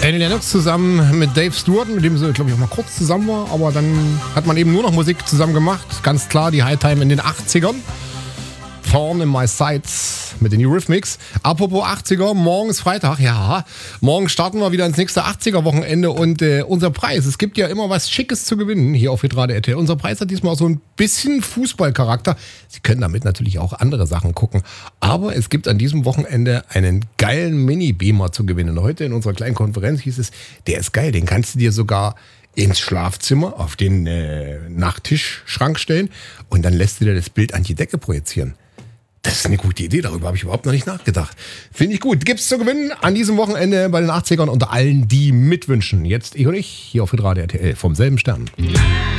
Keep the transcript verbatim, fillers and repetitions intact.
Annie Lennox zusammen mit Dave Stewart, mit dem sie, glaube ich, auch mal kurz zusammen war, aber dann hat man eben nur noch Musik zusammen gemacht. Ganz klar, die High Time in den achtzigern. Thorn in My Sights mit den Eurythmics. Apropos achtziger, morgen ist Freitag, ja. Morgen starten wir wieder ins nächste achtziger-Wochenende und äh, unser Preis, es gibt ja immer was Schickes zu gewinnen hier auf Hitradio R T L. Unser Preis hat diesmal auch so ein bisschen Fußballcharakter. Sie können damit natürlich auch andere Sachen gucken. Aber es gibt an diesem Wochenende einen geilen Mini-Beamer zu gewinnen. Heute in unserer kleinen Konferenz hieß es, der ist geil, den kannst du dir sogar ins Schlafzimmer auf den äh, Nachttischschrank stellen und dann lässt du dir das Bild an die Decke projizieren. Das ist eine gute Idee, darüber habe ich überhaupt noch nicht nachgedacht. Finde ich gut. Gibt's zu gewinnen an diesem Wochenende bei den achtzigern unter allen, die mitwünschen. Jetzt ich und ich hier auf Hitradio R T L vom selben Stern.